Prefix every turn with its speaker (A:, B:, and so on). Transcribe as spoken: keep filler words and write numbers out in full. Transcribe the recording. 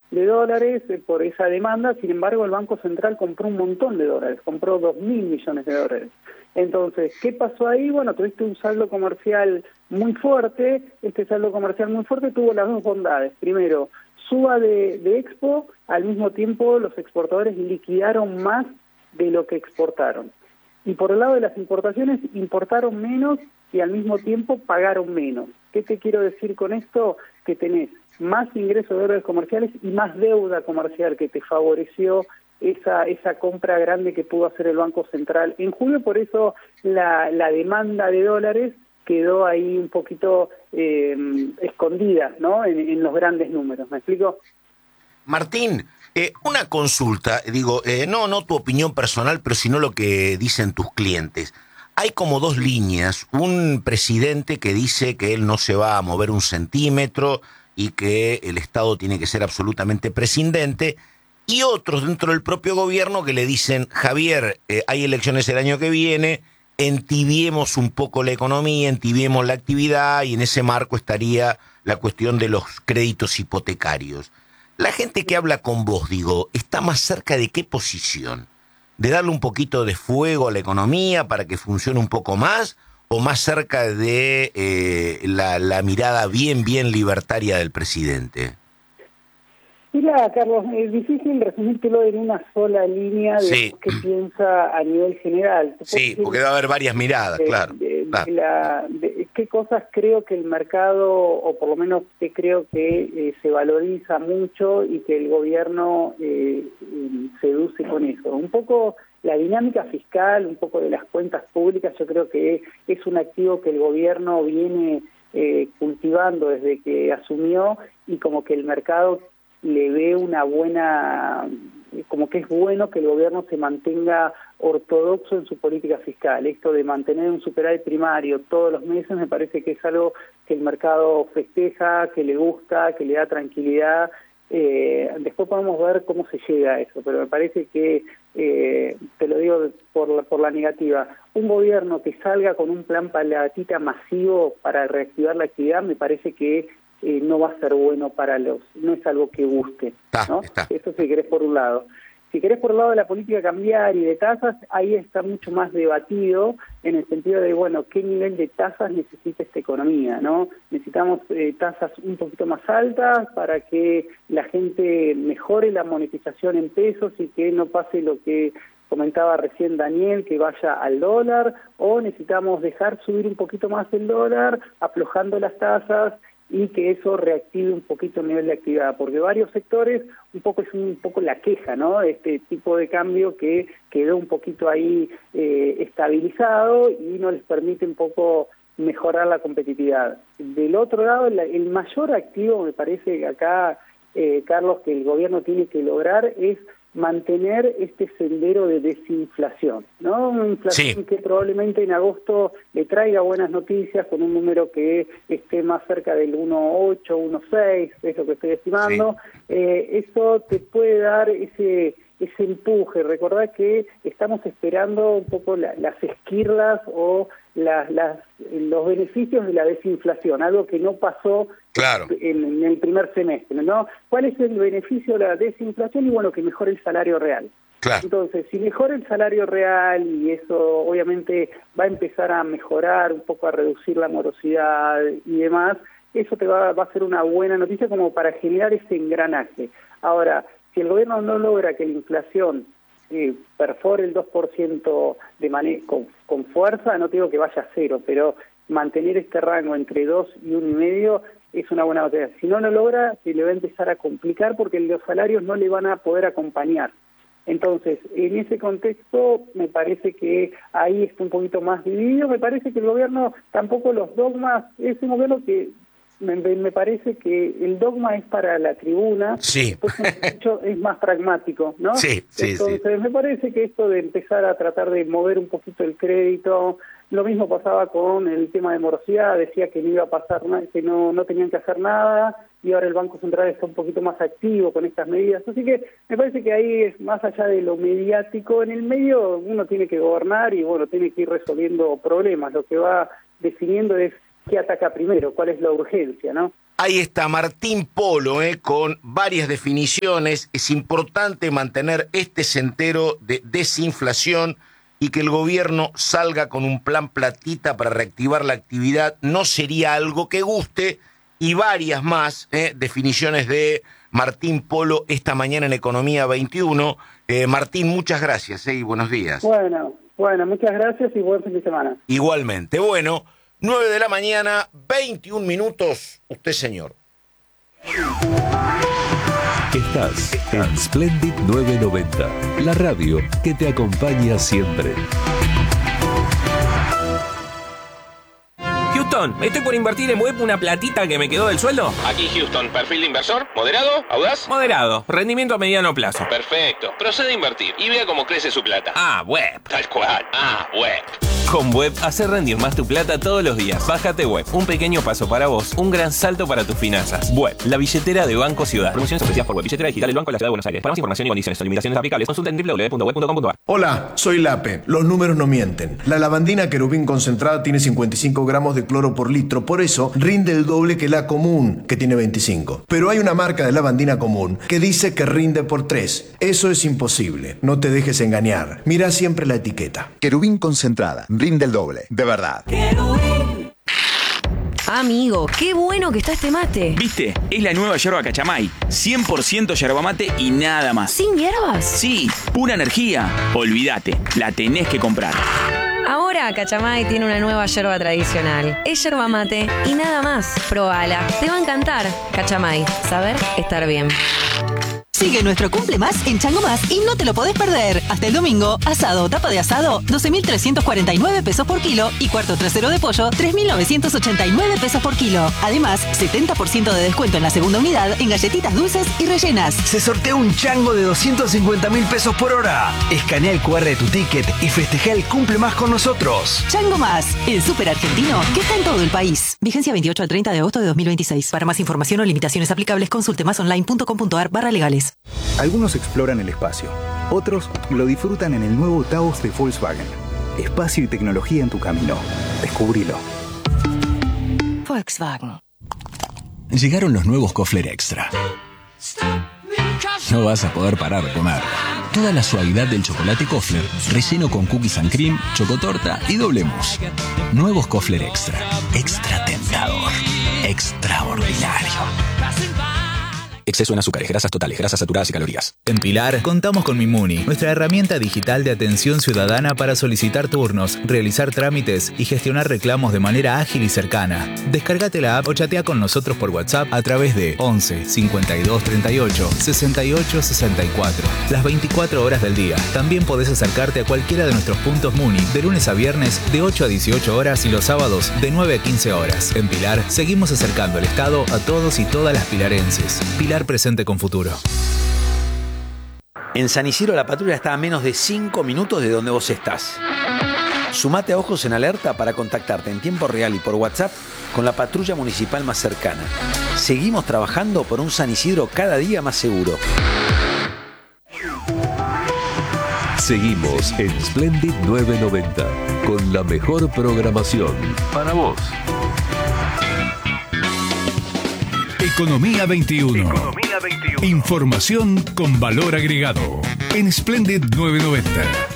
A: de dólares eh, por esa demanda. Sin embargo, el Banco Central compró un montón de dólares, compró dos mil millones de dólares. Entonces, ¿qué pasó ahí? Bueno, tuviste un saldo comercial muy fuerte. Este saldo comercial muy fuerte tuvo las dos bondades. Primero, suba de, de Expo, al mismo tiempo los exportadores liquidaron más de lo que exportaron. Y por el lado de las importaciones, importaron menos y al mismo tiempo pagaron menos. ¿Qué te quiero decir con esto? Que tenés más ingresos de dólares comerciales y más deuda comercial, que te favoreció esa esa compra grande que pudo hacer el Banco Central en julio. Por eso la, la demanda de dólares quedó ahí un poquito eh, escondida, ¿no? En, en los grandes números. ¿Me explico?
B: Martín, eh, una consulta, digo, eh, no, no tu opinión personal, pero sino lo que dicen tus clientes. Hay como dos líneas, un presidente que dice que él no se va a mover un centímetro y que el Estado tiene que ser absolutamente prescindente, y otros dentro del propio gobierno que le dicen, Javier, eh, hay elecciones el año que viene, entibiemos un poco la economía, entibiemos la actividad, y en ese marco estaría la cuestión de los créditos hipotecarios. La gente que habla con vos, digo, ¿está más cerca de qué posición? ¿De darle un poquito de fuego a la economía para que funcione un poco más? ¿O más cerca de eh, la, la mirada bien, bien libertaria del presidente?
A: Mira, Carlos, es difícil resumírtelo en una sola línea de
B: Sí,
A: qué piensa a nivel general. Te puedo
B: sí,
A: decir
B: porque debe haber varias miradas,
A: de,
B: claro.
A: de-
B: claro.
A: de la, de qué cosas creo que el mercado, o por lo menos que creo que eh, se valoriza mucho y que el gobierno eh, eh, seduce con eso. Un poco la dinámica fiscal, un poco de las cuentas públicas, yo creo que es un activo que el gobierno viene eh, cultivando desde que asumió, y como que el mercado le ve una buena, como que es bueno que el gobierno se mantenga ortodoxo en su política fiscal. Esto de mantener un superávit primario todos los meses me parece que es algo que el mercado festeja, que le gusta, que le da tranquilidad. Eh, después podemos ver cómo se llega a eso, pero me parece que, eh, te lo digo por la, por la negativa, un gobierno que salga con un plan palatita masivo para reactivar la actividad me parece que Eh, no va a ser bueno para los, no es algo que guste,
B: Está,
A: ¿no?
B: está.
A: Eso si querés por un lado. Si querés por el lado de la política cambiar y de tasas, ahí está mucho más debatido en el sentido de, bueno, qué nivel de tasas necesita esta economía, ¿no? Necesitamos eh, tasas un poquito más altas para que la gente mejore la monetización en pesos y que no pase lo que comentaba recién Daniel, que vaya al dólar, o necesitamos dejar subir un poquito más el dólar, aflojando las tasas, y que eso reactive un poquito el nivel de actividad, porque varios sectores, un poco es un poco la queja, ¿no? Este tipo de cambio que quedó un poquito ahí eh, estabilizado y no les permite un poco mejorar la competitividad. Del otro lado, la, el mayor activo, me parece que acá, eh, Carlos, que el gobierno tiene que lograr es mantener este sendero de desinflación, ¿no? Una inflación
B: Sí.
A: que probablemente en agosto le traiga buenas noticias con un número que esté más cerca del uno coma ocho, uno coma seis, es lo que estoy estimando.
B: Sí.
A: Eh, eso te puede dar ese ese empuje. Recordad que estamos esperando un poco la, las esquirlas o las, las, los beneficios de la desinflación, algo que no pasó
B: Claro.
A: en, en el primer semestre, ¿no? ¿Cuál es el beneficio de la desinflación? Y bueno, que mejore el salario real.
B: Claro.
A: Entonces, si mejora el salario real, y eso obviamente va a empezar a mejorar, un poco a reducir la morosidad y demás, eso te va, va a ser una buena noticia como para generar ese engranaje. Ahora, si el gobierno no logra que la inflación eh, perfore el dos por ciento de mane- con, con fuerza, no te digo que vaya a cero, pero mantener este rango entre dos y uno y medio es una buena noticia. Si no lo logra, se le va a empezar a complicar porque los salarios no le van a poder acompañar. Entonces, en ese contexto, me parece que ahí está un poquito más dividido. Me parece que el gobierno, tampoco los dogmas, es un gobierno que me, me parece que el dogma es para la tribuna,
B: Sí.
A: después mucho es más pragmático, ¿no?
B: Sí, sí,
A: Entonces,
B: sí.
A: me parece que esto de empezar a tratar de mover un poquito el crédito, lo mismo pasaba con el tema de morosidad, decía que no iba a pasar nada, que no, no tenían que hacer nada, y ahora el Banco Central está un poquito más activo con estas medidas. Así que me parece que ahí es más allá de lo mediático, en el medio uno tiene que gobernar y bueno, tiene que ir resolviendo problemas. Lo que va definiendo es qué ataca primero, cuál es la urgencia, ¿no?
B: Ahí está Martín Polo, eh, con varias definiciones. Es importante mantener este sendero de desinflación y que el gobierno salga con un plan platita para reactivar la actividad. No sería algo que guste. Y varias más eh, definiciones de Martín Polo esta mañana en Economía veintiuno. Eh, Martín, muchas gracias eh, y buenos días.
A: Bueno, bueno, muchas gracias y buen fin de semana.
B: Igualmente. Bueno, nueve de la mañana, veintiún minutos. Usted, señor.
C: Estás en Splendid novecientos noventa, la radio que te acompaña siempre.
D: Houston, estoy por invertir en web una platita que me quedó del sueldo.
E: Aquí Houston, perfil de inversor, moderado, audaz.
D: Moderado, rendimiento a mediano plazo.
E: Perfecto, procede a invertir y vea cómo crece su plata.
D: Ah, web.
E: Tal cual, ah, web.
D: Con Web, hacer rendir más tu plata todos los días. Bájate Web, un pequeño paso para vos, un gran salto para tus finanzas. Web, la billetera de Banco Ciudad. Promociones ofrecidas por Web, billetera digital del Banco de la Ciudad de Buenos Aires. Para más información y condiciones o limitaciones aplicables, consulta en doble u doble u doble u punto web punto com punto a r.
F: Hola, soy Lape. Los números no mienten. La lavandina Querubín concentrada tiene cincuenta y cinco gramos de cloro por litro, por eso rinde el doble que la común, que tiene veinticinco. Pero hay una marca de lavandina común que dice que rinde por tres. Eso es imposible. No te dejes engañar. Mira siempre la etiqueta.
G: Querubín concentrada, rinde el doble. De verdad.
H: Amigo, qué bueno que está este mate.
I: ¿Viste? Es la nueva yerba Cachamay. cien por ciento yerba mate y nada más.
H: ¿Sin hierbas?
I: Sí, pura energía. Olvídate, la tenés que comprar.
H: Ahora Cachamay tiene una nueva yerba tradicional. Es yerba mate y nada más. Probala, te va a encantar. Cachamay, saber estar bien.
J: Sigue nuestro Cumple Más en Chango Más y no te lo podés perder. Hasta el domingo, asado o tapa de asado, doce mil trescientos cuarenta y nueve pesos por kilo y cuarto trasero de pollo, tres mil novecientos ochenta y nueve pesos por kilo. Además, setenta por ciento de descuento en la segunda unidad en galletitas dulces y rellenas.
K: Se sortea un chango de doscientos cincuenta mil pesos por hora. Escanea el cu erre de tu ticket y festeja el Cumple Más con nosotros.
J: Chango Más, el súper argentino que está en todo el país. Vigencia veintiocho al treinta de agosto de dos mil veintiséis. Para más información o limitaciones aplicables, consulte más online punto com punto a r barra legales.
L: Algunos exploran el espacio, otros lo disfrutan en el nuevo Taos de Volkswagen. Espacio y tecnología en tu camino. Descubrilo.
J: Volkswagen.
M: Llegaron los nuevos Kofler Extra. No vas a poder parar de comer. Toda la suavidad del chocolate Kofler, relleno con cookies and cream, chocotorta y doble mousse. Nuevos Kofler Extra. Extra tentador. Extraordinario. Exceso en azúcares, grasas totales, grasas saturadas y calorías.
N: En Pilar, contamos con Mimuni, nuestra herramienta digital de atención ciudadana para solicitar turnos, realizar trámites y gestionar reclamos de manera ágil y cercana. Descárgate la app o chatea con nosotros por WhatsApp a través de once cincuenta y dos treinta y ocho sesenta y ocho sesenta y cuatro. Las veinticuatro horas del día. También podés acercarte a cualquiera de nuestros puntos Muni de lunes a viernes de ocho a dieciocho horas y los sábados de nueve a quince horas. En Pilar, seguimos acercando el Estado a todos y todas las pilarenses. Pilar presente con futuro.
O: En San Isidro la patrulla está a menos de cinco minutos de donde vos estás. Sumate a Ojos en Alerta para contactarte en tiempo real y por WhatsApp con la patrulla municipal más cercana. Seguimos trabajando por un San Isidro cada día más seguro.
C: Seguimos en Splendid novecientos noventa con la mejor programación para vos.
P: Economía veintiuno. Economía veintiuno. Información con valor agregado. En Splendid novecientos noventa.